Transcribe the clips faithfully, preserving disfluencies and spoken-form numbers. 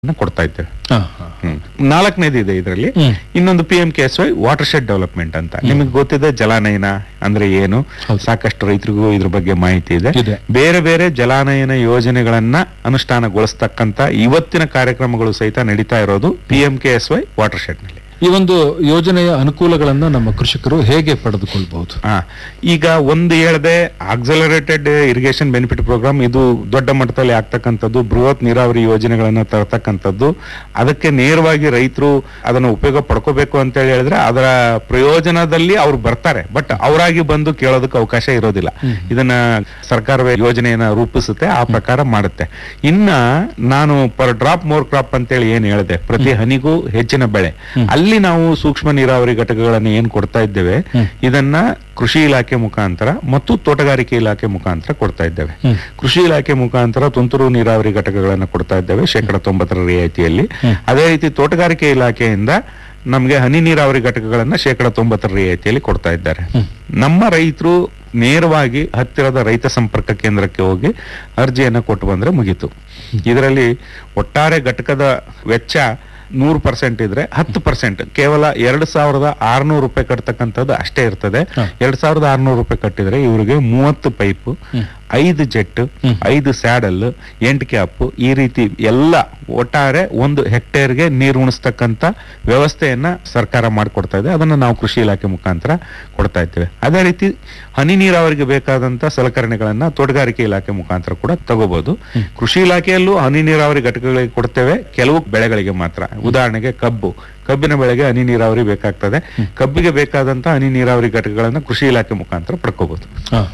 ಕೊಡ್ತಾ ಇದ್ದೇವೆ. ನಾಲ್ಕನೇದು ಇದೆ ಇದರಲ್ಲಿ. ಇನ್ನೊಂದು P M K S Y water shed development ಅಂತ. ನಿಮಗೆ ಗೊತ್ತಿದೆ ಜಲಾನಯನ ಅಂದ್ರೆ ಏನು, ಸಾಕಷ್ಟು ರೈತರಿಗೂ ಇದ್ರ ಬಗ್ಗೆ ಮಾಹಿತಿ ಇದೆ. ಬೇರೆ ಬೇರೆ ಜಲಾನಯನ ಯೋಜನೆಗಳನ್ನ ಅನುಷ್ಠಾನಗೊಳಿಸ್ತಕ್ಕಂತ ಇವತ್ತಿನ ಕಾರ್ಯಕ್ರಮಗಳು ಸಹಿತ ನಡೀತಾ ಇರೋದು P M K S Y water shed ನಲ್ಲಿ. ಈ ಒಂದು ಯೋಜನೆಯ ಅನುಕೂಲಗಳನ್ನ ನಮ್ಮ ಕೃಷಿಕರು ಹೇಗೆ ಪಡೆದುಕೊಳ್ಬಹುದು? ಹಾ, ಈಗ ಒಂದು ಹೇಳಿದೆ ಆಕ್ಸಲರೇಟೆಡ್ ಇರಿಗೇಷನ್ ಬೆನಿಫಿಟ್ ಪ್ರೋಗ್ರಾಮ್, ಇದು ದೊಡ್ಡ ಮಟ್ಟದಲ್ಲಿ ಆಗ್ತಕ್ಕಂಥದ್ದು, ಬೃಹತ್ ನೀರಾವರಿ ಯೋಜನೆಗಳನ್ನ ತರತಕ್ಕಂಥದ್ದು. ಅದಕ್ಕೆ ನೇರವಾಗಿ ರೈತರು ಅದನ್ನು ಉಪಯೋಗ ಪಡ್ಕೋಬೇಕು ಅಂತ ಹೇಳಿ ಹೇಳಿದ್ರೆ ಅದರ ಪ್ರಯೋಜನದಲ್ಲಿ ಅವ್ರು ಬರ್ತಾರೆ, ಬಟ್ ಅವರಾಗಿ ಬಂದು ಕೇಳೋದಕ್ಕೆ ಅವಕಾಶ ಇರೋದಿಲ್ಲ. ಇದನ್ನ ಸರ್ಕಾರವೇ ಯೋಜನೆಯನ್ನ ರೂಪಿಸುತ್ತೆ, ಆ ಪ್ರಕಾರ ಮಾಡುತ್ತೆ. ಇನ್ನ ನಾನು ಪರ್ ಡ್ರಾಪ್ ಮೋರ್ ಕ್ರಾಪ್ ಅಂತೇಳಿ ಏನ್ ಹೇಳಿದೆ, ಪ್ರತಿ ಹನಿಗೂ ಹೆಚ್ಚಿನ ಬೆಳೆ, ಅಲ್ಲಿ ನಾವು ಸೂಕ್ಷ್ಮ ನೀರಾವರಿ ಘಟಕಗಳನ್ನು ಏನ್ ಕೊಡ್ತಾ ಇದ್ದೇವೆ, ಇದನ್ನ ಕೃಷಿ ಇಲಾಖೆ ಮುಖಾಂತರ ಮತ್ತು ತೋಟಗಾರಿಕೆ ಇಲಾಖೆ ಮುಖಾಂತರ ಕೊಡ್ತಾ ಇದ್ದೇವೆ. ಕೃಷಿ ಇಲಾಖೆ ಮುಖಾಂತರ ತುಂತುರು ನೀರಾವರಿ ಘಟಕಗಳನ್ನು ಕೊಡ್ತಾ ಇದ್ದೇವೆ ಶೇಕಡ ತೊಂಬತ್ತರ ರಿಯಾಯಿತಿಯಲ್ಲಿ. ಅದೇ ರೀತಿ ತೋಟಗಾರಿಕೆ ಇಲಾಖೆಯಿಂದ ನಮ್ಗೆ ಹನಿ ನೀರಾವರಿ ಘಟಕಗಳನ್ನ ಶೇಕಡ ತೊಂಬತ್ತರ ರಿಯಾಯಿತಿಯಲ್ಲಿ ಕೊಡ್ತಾ ಇದ್ದಾರೆ. ನಮ್ಮ ರೈತರು ನೇರವಾಗಿ ಹತ್ತಿರದ ರೈತ ಸಂಪರ್ಕ ಕೇಂದ್ರಕ್ಕೆ ಹೋಗಿ ಅರ್ಜಿಯನ್ನ ಕೊಟ್ಟು ಬಂದ್ರೆ ಮುಗೀತು. ಇದರಲ್ಲಿ ಒಟ್ಟಾರೆ ಘಟಕದ ವೆಚ್ಚ ನೂರು ಪರ್ಸೆಂಟ್ ಇದ್ರೆ ಹತ್ತು ಪರ್ಸೆಂಟ್ ಕೇವಲ ಎರಡ್ ಸಾವಿರದ ಆರ್ನೂರು ರೂಪಾಯಿ ಕಟ್ತಕ್ಕಂಥದ್ದು ಅಷ್ಟೇ ಇರ್ತದೆ. ಎರಡ್ ಸಾವಿರದ ಆರ್ನೂರು ರೂಪಾಯಿ ಕಟ್ಟಿದ್ರೆ ಇವರಿಗೆ ಮೂವತ್ತು ಪೈಪ್, ಐದು ಜೆಟ್, ಐದು ಸ್ಯಾಡಲ್, ಎಂಟು ಕ್ಯಾಪ್, ಈ ರೀತಿ ಎಲ್ಲ ಒಟ್ಟಾರೆ ಒಂದು ಹೆಕ್ಟೇರ್ಗೆ ನೀರು ಉಣಿಸ್ತಕ್ಕಂಥ ವ್ಯವಸ್ಥೆಯನ್ನ ಸರ್ಕಾರ ಮಾಡಿಕೊಡ್ತಾ ಇದೆ. ಅದನ್ನ ನಾವು ಕೃಷಿ ಇಲಾಖೆ ಮುಖಾಂತರ ಕೊಡ್ತಾ ಇದ್ದೇವೆ. ಅದೇ ರೀತಿ ಹನಿ ನೀರಾವರಿಗೆ ಬೇಕಾದಂತ ಸಲಕರಣೆಗಳನ್ನ ತೋಟಗಾರಿಕೆ ಇಲಾಖೆ ಮುಖಾಂತರ ಕೂಡ ತಗೋಬಹುದು. ಕೃಷಿ ಇಲಾಖೆಯಲ್ಲೂ ಹನಿ ನೀರಾವರಿ ಘಟಕಗಳಿಗೆ ಕೊಡ್ತೇವೆ, ಕೆಲವು ಬೆಳೆಗಳಿಗೆ ಮಾತ್ರ. ಉದಾಹರಣೆಗೆ ಕಬ್ಬು, ಕಬ್ಬಿನ ಬೆಳೆಗೆ ಹನಿ ನೀರಾವರಿ ಬೇಕಾಗ್ತದೆ. ಕಬ್ಬಿಗೆ ಬೇಕಾದಂತ ಹನಿ ನೀರಾವರಿ ಘಟಕಗಳನ್ನ ಕೃಷಿ ಇಲಾಖೆ ಮುಖಾಂತರ ಪಡ್ಕೋಬಹುದು.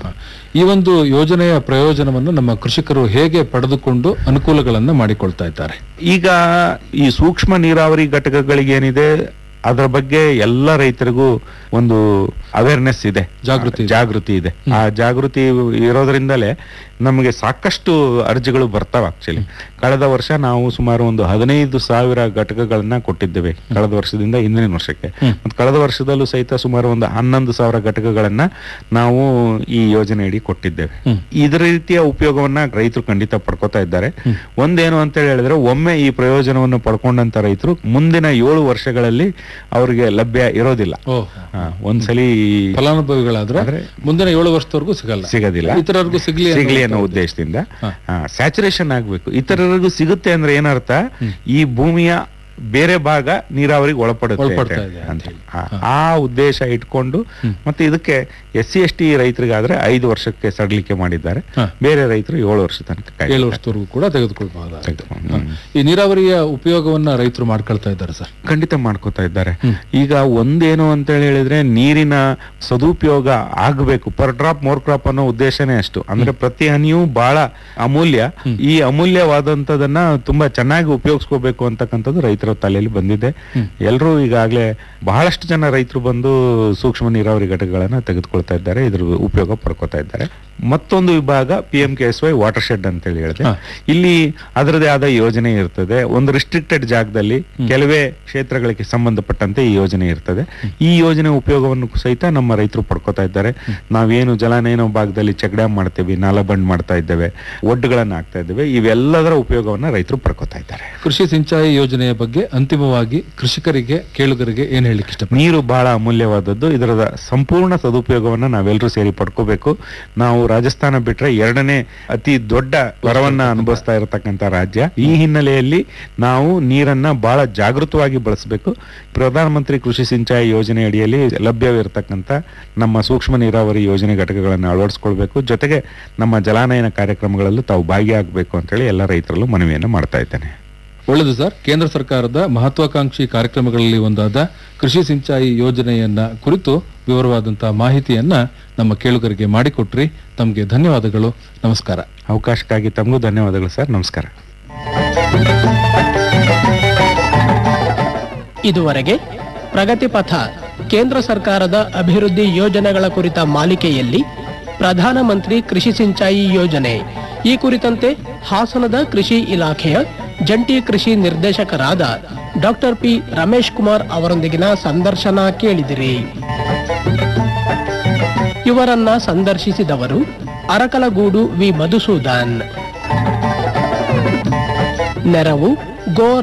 ಈ ಒಂದು ಯೋಜನೆಯ ಪ್ರಯೋಜನವನ್ನು ನಮ್ಮ ಕೃಷಿಕರು ಹೇಗೆ ಪಡೆದುಕೊಂಡು ಅನುಕೂಲಗಳನ್ನ ಮಾಡಿಕೊಳ್ತಾ ಇದ್ದಾರೆ? ಈಗ ಈ ಸೂಕ್ಷ್ಮ ನೀರಾವರಿ ಘಟಕಗಳಿಗೆ ಏನಿದೆ ಅದರ ಬಗ್ಗೆ ಎಲ್ಲ ರೈತರಿಗೂ ಒಂದು ಅವೇರ್ನೆಸ್ ಇದೆ, ಜಾಗೃತಿ ಜಾಗೃತಿ ಇದೆ. ಆ ಜಾಗೃತಿ ಇರೋದ್ರಿಂದಲೇ ನಮಗೆ ಸಾಕಷ್ಟು ಅರ್ಜಿಗಳು ಬರ್ತಾವ. ಆಕ್ಚುಲಿ ಕಳೆದ ವರ್ಷ ನಾವು ಸುಮಾರು ಒಂದು ಹದಿನೈದು ಸಾವಿರ ಘಟಕಗಳನ್ನ ಕೊಟ್ಟಿದ್ದೇವೆ, ಕಳೆದ ವರ್ಷದಿಂದ ಹಿಂದಿನ ವರ್ಷಕ್ಕೆ. ಮತ್ತು ಕಳೆದ ವರ್ಷದಲ್ಲೂ ಸಹಿತ ಸುಮಾರು ಒಂದು ಹನ್ನೊಂದು ಸಾವಿರ ಘಟಕಗಳನ್ನ ನಾವು ಈ ಯೋಜನೆ ಅಡಿ ಕೊಟ್ಟಿದ್ದೇವೆ. ಇದರ ರೀತಿಯ ಉಪಯೋಗವನ್ನ ರೈತರು ಖಂಡಿತ ಪಡ್ಕೋತಾ ಇದ್ದಾರೆ. ಒಂದೇನು ಅಂತ ಹೇಳಿದ್ರೆ, ಒಮ್ಮೆ ಈ ಪ್ರಯೋಜನವನ್ನು ಪಡ್ಕೊಂಡಂತ ರೈತರು ಮುಂದಿನ ಏಳು ವರ್ಷಗಳಲ್ಲಿ ಅವರಿಗೆ ಲಭ್ಯ ಇರೋದಿಲ್ಲ. ಒಂದ್ಸಲಿ ಫಲಾನುಭವಿಗಳಾದ್ರೆ ಮುಂದಿನ ಏಳು ವರ್ಷದವರೆಗೂ ಸಿಗಲ್ಲ, ಸಿಗೋದಿಲ್ಲ. ಇತರರಿಗೂ ಸಿಗ್ಲಿ ಸಿಗ್ಲಿ ಅನ್ನೋ ಉದ್ದೇಶದಿಂದ ಸ್ಯಾಚುರೇಷನ್ ಆಗ್ಬೇಕು. ಇತರರಿಗೂ ಸಿಗುತ್ತೆ ಅಂದ್ರೆ ಏನರ್ಥ, ಈ ಭೂಮಿಯ ಬೇರೆ ಭಾಗ ನೀರಾವರಿಗೆ ಒಳಪಡುತ್ತೆ ಅಂತ ಆ ಉದ್ದೇಶ ಇಟ್ಕೊಂಡು, ಮತ್ತೆ ಇದಕ್ಕೆ ಎಸ್ ಸಿ ಎಸ್ ಟಿ ರೈತರಿಗಾದ್ರೆ ಐದು ವರ್ಷಕ್ಕೆ ಸಡಿಲಿಕೆ ಮಾಡಿದ್ದಾರೆ. ಬೇರೆ ರೈತರು ಏಳು ವರ್ಷ ತನಕ ಏಳು ವರ್ಷದವರೆಗೂ ಕೂಡ ತೆಗೆದುಕೊಳ್ಬಹುದು. ಈ ನೀರಾವರಿಯ ಉಪಯೋಗವನ್ನ ರೈತರು ಮಾಡ್ಕೊಳ್ತಾ ಇದ್ದಾರೆ ಸರ್? ಖಂಡಿತ ಮಾಡ್ಕೋತಾ ಇದ್ದಾರೆ. ಈಗ ಒಂದೇನು ಅಂತ ಹೇಳಿದ್ರೆ, ನೀರಿನ ಸದುಪಯೋಗ ಆಗಬೇಕು. ಪರ್ ಡ್ರಾಪ್ ಮೋರ್ ಕ್ರಾಪ್ ಅನ್ನೋ ಉದ್ದೇಶನೇ ಅಷ್ಟು. ಅಂದ್ರೆ ಪ್ರತಿ ಹನಿಯೂ ಬಹಳ ಅಮೂಲ್ಯ. ಈ ಅಮೂಲ್ಯವಾದಂತದನ್ನ ತುಂಬಾ ಚೆನ್ನಾಗಿ ಉಪಯೋಗಿಸ್ಕೋಬೇಕು ಅಂತಕ್ಕಂಥದ್ದು ರೈತರ ತಲೆಯಲ್ಲಿ ಬಂದಿದೆ. ಎಲ್ಲರೂ ಈಗಾಗಲೇ ಬಹಳಷ್ಟು ಜನ ರೈತರು ಬಂದು ಸೂಕ್ಷ್ಮ ನೀರಾವರಿ ಘಟಕಗಳನ್ನ ತೆಗೆದುಕೊಳ್ತಾ ಇದ್ದಾರೆ, ಇದ್ರ ಉಪಯೋಗ ಪಡ್ಕೋತಾ ಇದ್ದಾರೆ. ಮತ್ತೊಂದು ವಿಭಾಗ P M K S Y water shed ಅಂತ ಹೇಳಿ ಹೇಳಿದೆ. ಇಲ್ಲಿ ಅದರದೇ ಆದ ಯೋಜನೆ ಇರ್ತದೆ. ಒಂದು ರಿಸ್ಟ್ರಿಕ್ಟೆಡ್ ಜಾಗದಲ್ಲಿ ಕೆಲವೇ ಕ್ಷೇತ್ರಗಳಿಗೆ ಸಂಬಂಧಪಟ್ಟಂತೆ ಈ ಯೋಜನೆ ಇರ್ತದೆ. ಈ ಯೋಜನೆ ಉಪಯೋಗವನ್ನು ಸಹಿತ ನಮ್ಮ ರೈತರು ಪಡ್ಕೋತಾ ಇದ್ದಾರೆ. ನಾವೇನು ಜಲಾನಯನ ಭಾಗದಲ್ಲಿ ಚೆಕ್ ಡ್ಯಾಮ್ ಮಾಡ್ತೇವೆ, ನಾಲ ಬಂಡ್ ಮಾಡ್ತಾ ಇದ್ದೇವೆ, ಒಡ್ಡುಗಳನ್ನ ಹಾಕ್ತಾ ಇದ್ದೇವೆ, ಇವೆಲ್ಲದರ ಉಪಯೋಗವನ್ನ ರೈತರು ಪಡ್ಕೋತಾ ಇದ್ದಾರೆ. ಕೃಷಿ ಸಿಂಚಾಯಿ ಯೋಜನೆಯ ಬಗ್ಗೆ ಅಂತಿಮವಾಗಿ ಕೃಷಿಕರಿಗೆ, ಕೇಳುಗರಿಗೆ ಏನ್ ಹೇಳಲಿಕ್ಕೆ ಇಷ್ಟ? ನೀರು ಬಹಳ ಅಮೂಲ್ಯವಾದದ್ದು. ಇದರ ಸಂಪೂರ್ಣ ಸದುಪಯೋಗವನ್ನ ನಾವೆಲ್ಲರೂ ಸೇರಿ ಪಡ್ಕೋಬೇಕು. ನಾವು ರಾಜಸ್ಥಾನ ಬಿಟ್ರೆ ಎರಡನೇ ಅತಿ ದೊಡ್ಡ ವರವನ್ನ ಅನುಭವಿಸ್ತಾ ಇರತಕ್ಕಂತ ರಾಜ್ಯ. ಈ ಹಿನ್ನೆಲೆಯಲ್ಲಿ ನಾವು ನೀರನ್ನ ಬಹಳ ಜಾಗೃತವಾಗಿ ಬಳಸಬೇಕು. ಪ್ರಧಾನಮಂತ್ರಿ ಕೃಷಿ ಸಿಂಚಾಯಿ ಯೋಜನೆ ಅಡಿಯಲ್ಲಿ ಲಭ್ಯವಿರತಕ್ಕಂತ ನಮ್ಮ ಸೂಕ್ಷ್ಮ ನೀರಾವರಿ ಯೋಜನೆ ಘಟಕಗಳನ್ನು ಅಳವಡಿಸಿಕೊಳ್ಬೇಕು. ಜೊತೆಗೆ ನಮ್ಮ ಜಲಾನಯನ ಕಾರ್ಯಕ್ರಮಗಳಲ್ಲೂ ತಾವು ಭಾಗಿಯಾಗಬೇಕು ಅಂತ ಹೇಳಿ ಎಲ್ಲ ರೈತರಲ್ಲೂ ಮನವಿಯನ್ನು ಮಾಡ್ತಾ ಇದ್ದೇನೆ. ಒಳ್ಳೆಯದು ಸರ್. ಕೇಂದ್ರ ಸರ್ಕಾರದ ಮಹತ್ವಾಕಾಂಕ್ಷಿ ಕಾರ್ಯಕ್ರಮಗಳಲ್ಲಿ ಒಂದಾದ ಕೃಷಿ ಸಿಂಚಾಯಿ ಯೋಜನೆಯನ್ನ ಕುರಿತು ವಿವರವಾದಂತಹ ಮಾಹಿತಿಯನ್ನ ನಮ್ಮ ಕೇಳುಗರಿಗೆ ಮಾಡಿಕೊಟ್ರಿ. ತಮಗೆ ಧನ್ಯವಾದಗಳು. ನಮಸ್ಕಾರ. ಅವಕಾಶಕ್ಕಾಗಿ ತಮಗೂ ಧನ್ಯವಾದಗಳು ಸರ್. ನಮಸ್ಕಾರ. ಇದುವರೆಗೆ ಪ್ರಗತಿ ಪಥ ಕೇಂದ್ರ ಸರ್ಕಾರದ ಅಭಿವೃದ್ಧಿ ಯೋಜನೆಗಳ ಕುರಿತ ಮಾಲಿಕೆಯಲ್ಲಿ ಪ್ರಧಾನಮಂತ್ರಿ ಕೃಷಿ ಸಿಂಚಾಯಿ ಯೋಜನೆ ಈ ಕುರಿತಂತೆ ಹಾಸನದ ಕೃಷಿ ಇಲಾಖೆಯ ಜಂಟಿ ಕೃಷಿ ನಿರ್ದೇಶಕರಾದ ಡಾಕ್ಟರ್ ಪಿ ರಮೇಶ್ ಕುಮಾರ್ ಅವರೊಂದಿಗಿನ ಸಂದರ್ಶನ ಕೇಳಿದಿರಿ. ಇವರನ್ನ ಸಂದರ್ಶಿಸಿದವರು ಅರಕಲಗೂಡು ವಿ ಮಧುಸೂದನ್. ನೆರವು ಗೋ